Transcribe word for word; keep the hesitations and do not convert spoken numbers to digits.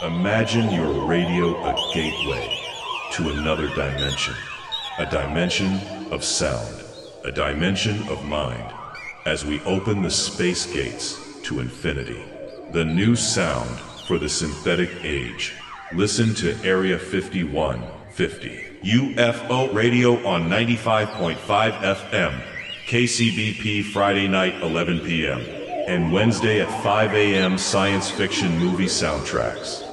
Imagine your radio a gateway to another dimension. A dimension of sound. A dimension of mind. As we open the space gates to infinity. The new sound for the synthetic age. Listen to Area fifty-one fifty. U F O Radio on ninety-five point five F M. K C B P Friday night eleven p m and Wednesday at five a m science fiction movie soundtracks.